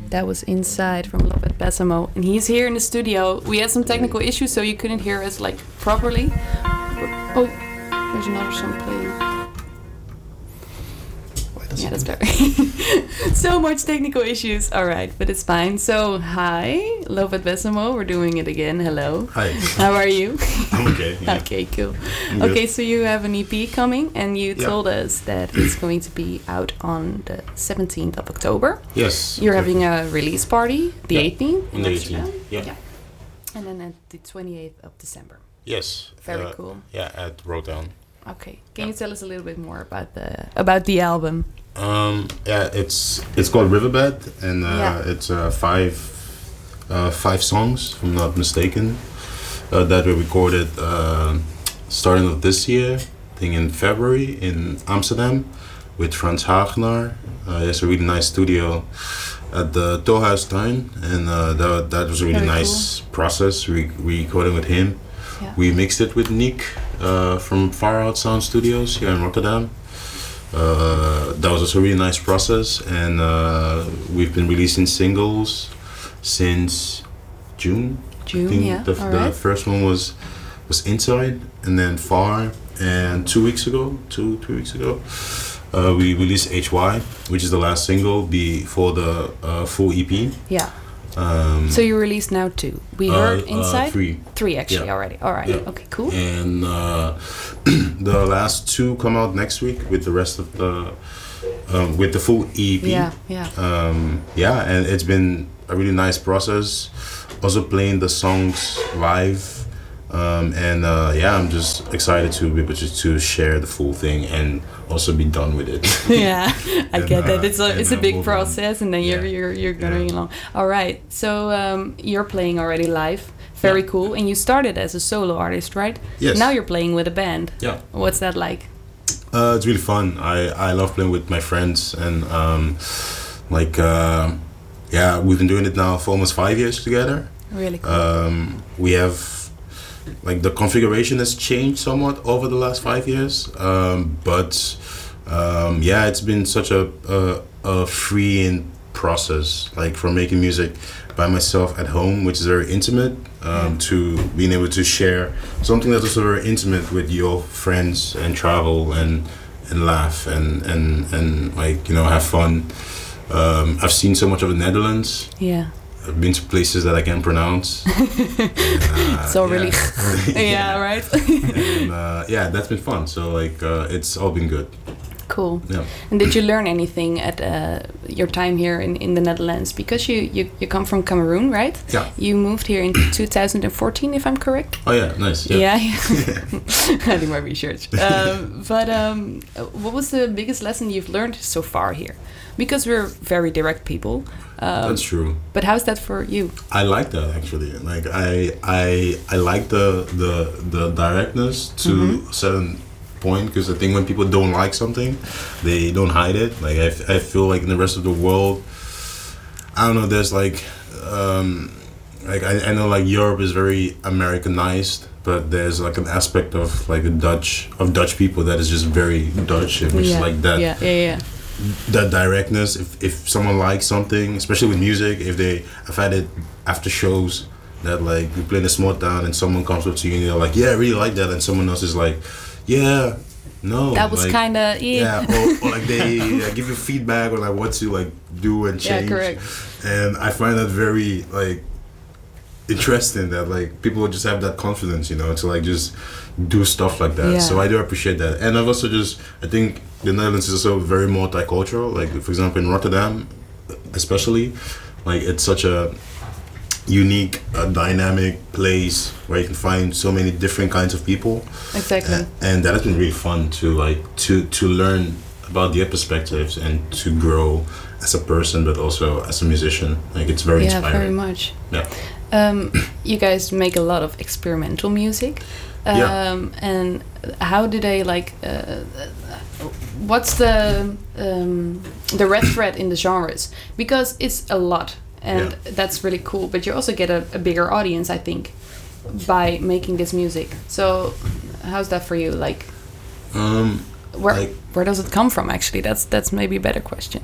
That was Inside from Love at Besamo, and he's here in the studio. We had some technical issues, so you couldn't hear us like properly. Oh, there's another song playing. Yeah, that's better. So much technical issues. All right, but it's fine. So, hi, Love at Besamo. We're doing it again. Hello. Hi. How are you? I'm okay. Yeah. Okay, cool. I'm good. Okay, so you have an EP coming, and you told us that it's going to be out on the 17th of October. Yes. You're having a release party, the 18th On in the Amsterdam. 18th. Yeah. And then at the 28th of December. Yes. Very cool. Yeah, at Rotown. Okay. Can you tell us a little bit more about the album? Yeah, it's called Riverbed, and it's five songs, if I'm not mistaken, that were recorded starting of this year, I think in February in Amsterdam, with Frans Hagenaar. There's a really nice studio at the Tolhuistuin, and that was a really Very nice process. We recording with him. Yeah. We mixed it with Nick from Far Out Sound Studios here in Rotterdam. That was also a really nice process, and we've been releasing singles since June. June, I think yeah. the first one was Inside, and then Far, and 2 weeks ago, 3 weeks ago, we released HY, which is the last single before the full EP. Yeah. So you released now 2. We heard Inside? 3. 3 actually already. All right. Yeah. Okay, cool. And the last 2 come out next week with the rest of the with the full EP. Yeah. And it's been a really nice process. Also playing the songs live. I'm just excited to be able to share the full thing and also be done with it. Yeah, I get that. It's a big move process, and then you're going along. All right. So you're playing already live. Very cool. And you started as a solo artist, right? Yes. Now you're playing with a band. Yeah. What's that like? It's really fun. I love playing with my friends, and we've been doing it now for almost 5 years together. Really cool. We have. Like the configuration has changed somewhat over the last 5 years, it's been such a freeing process. Like from making music by myself at home, which is very intimate, to being able to share something that's also very intimate with your friends and travel and laugh and like have fun. I've seen so much of the Netherlands. Yeah. I've been to places that I can't pronounce. Really, yeah, right. And that's been fun. So it's all been good. Cool. Yeah. And did you learn anything at your time here in the Netherlands? Because you come from Cameroon, right? Yeah. You moved here in 2014, if I'm correct. Oh yeah, nice. Yeah. I do my research. What was the biggest lesson you've learned so far here? Because we're very direct people. That's true. But how's that for you? I like that actually. Like I like the directness to a certain point, because I think when people don't like something, they don't hide it. Like I feel like in the rest of the world, I don't know. There's I know like Europe is very Americanized, but there's like an aspect of like Dutch people that is just very Dutch, which is like that. Yeah. That directness. If someone likes something, especially with music, I've had it after shows that like we play in a small town and someone comes up to you and they're like, yeah, I really like that, and someone else is like, yeah, no, that was like, kind of or like they give you feedback on like what to like do and change. Yeah, correct. And I find that very like interesting that like people just have that confidence, to like just do stuff like that. Yeah. So I do appreciate that. And I've also I think the Netherlands is also very multicultural. Like for example in Rotterdam especially, like it's such a unique dynamic place where you can find so many different kinds of people. Exactly. And that has been really fun to like to learn about their perspectives and to grow as a person but also as a musician. Like it's very inspiring. Yeah, very much. Yeah. You guys make a lot of experimental music. And how do they like? What's the red thread in the genres? Because it's a lot, and that's really cool. But you also get a bigger audience, I think, by making this music. So, how's that for you? Like, where does it come from? Actually, that's maybe a better question.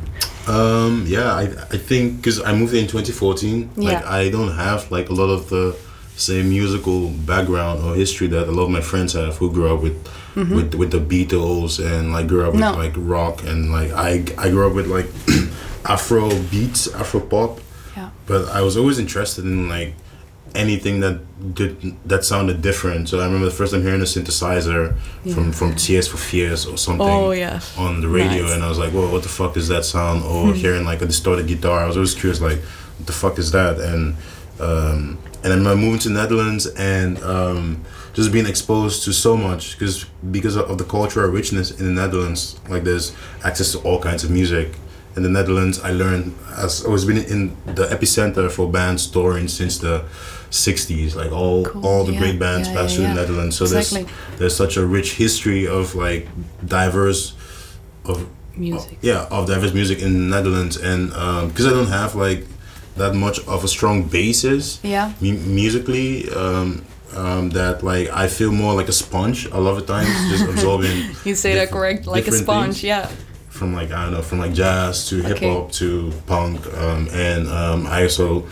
I think because I moved in 2014. Like I don't have like a lot of the same musical background or history that a lot of my friends have who grew up with with the Beatles and like grew up with like rock, and like I grew up with like Afro beats, Afro pop. Yeah. But I was always interested in like anything that sounded different. So I remember the first time hearing a synthesizer from Tears for Fears or something on the radio, and I was like, whoa, what the fuck is that sound? Or hearing like a distorted guitar, I was always curious, like, what the fuck is that? And then I moved to the Netherlands, and just being exposed to so much because of the cultural richness in the Netherlands. Like there's access to all kinds of music. In the Netherlands, I learned, I've always been in the epicenter for bands touring since the 60s. Like all the great bands passed through the Netherlands. So there's such a rich history of like diverse music. Of diverse music in the Netherlands, and because I don't have like that much of a strong basis musically. That like I feel more like a sponge a lot of times, just absorbing. You say that correct, like a sponge, things. From like I don't know, from like jazz to hip hop to punk, and I also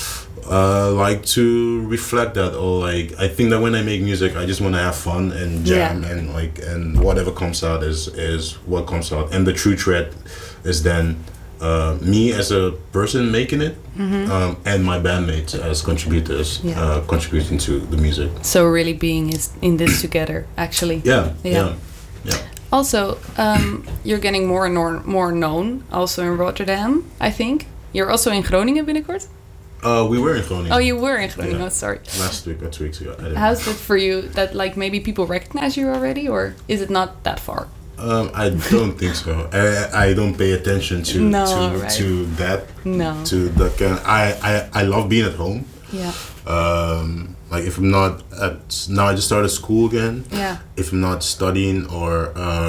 like to reflect that, or like I think that when I make music, I just want to have fun and jam, and whatever comes out is what comes out, and the true thread is then me as a person making it, and my bandmates as contributors, contributing to the music. So really being in this together, actually. Yeah. Also, you're getting more and more known, also in Rotterdam, I think. You're also in Groningen binnenkort? We were in Groningen. Oh, you were in Groningen, sorry. Last week or 2 weeks ago. How's it for you that like maybe people recognize you already, or is it not that far? I don't think so. I don't pay attention to that. No. To the kind. I love being at home. Yeah. Like if I'm not now, I just started school again. Yeah. If I'm not studying, or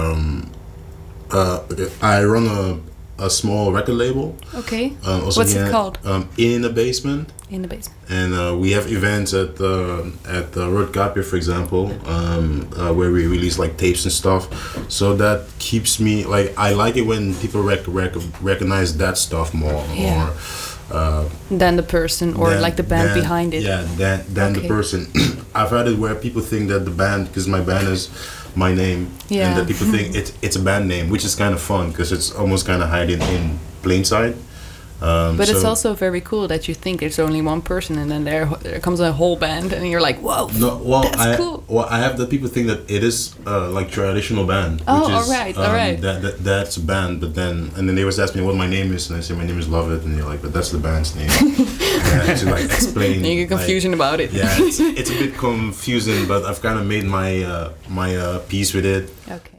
I run a small record label. Okay. What's it called? In the Basement. In the Basement. And we have events at the Roodkapje, for example, where we release like tapes and stuff. So that keeps me like, I like it when people recognize that stuff more. Yeah. Or than the person, or like the band behind it. Yeah, than the person. I've had it where people think that the band, because my band is my name, and that people think it's a band name, which is kind of fun because it's almost kind of hiding in plain sight. But it's also very cool that you think it's only one person, and then there comes a whole band, and you're like, whoa, that's cool. Well, I have the people think that it is like traditional band. Oh, which is, all right. That's a band, but then they always ask me what my name is, and I say my name is Love It, and you're like, but that's the band's name. To like explain. You get confusion about it. Yeah, it's a bit confusing, but I've kind of made my peace with it. Okay.